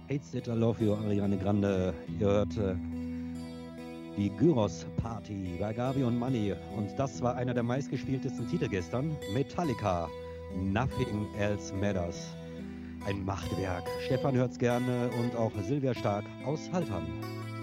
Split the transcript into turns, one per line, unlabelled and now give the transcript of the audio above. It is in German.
Hates It, I Love You, Ariane Grande. Ihr hört die Gyros Party bei Gabi und Manni. Und das war einer der meistgespieltesten Titel gestern. Metallica, Nothing Else Matters. Ein Machtwerk. Stefan hört's gerne und auch Silvia Stark aus Haltern.